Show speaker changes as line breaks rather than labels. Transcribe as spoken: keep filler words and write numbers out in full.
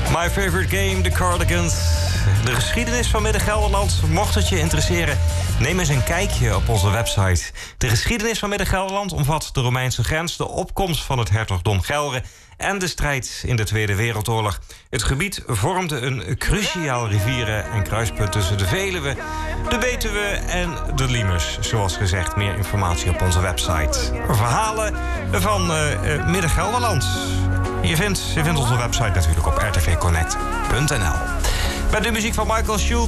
My favorite game, The Cardigans. De geschiedenis van Midden-Gelderland. Mocht het je interesseren, neem eens een kijkje op onze website. De geschiedenis van Midden-Gelderland omvat de Romeinse grens, de opkomst van het hertogdom Gelre en de strijd in de Tweede Wereldoorlog. Het gebied vormde een cruciaal rivieren- en kruispunt tussen de Veluwe, de Betuwe en de Liemers. Zoals gezegd, meer informatie op onze website. Verhalen van uh, uh, Midden-Gelderland. Je vindt, je vindt onze website natuurlijk op r t v connect punt n l. Met de muziek van Michael Schultz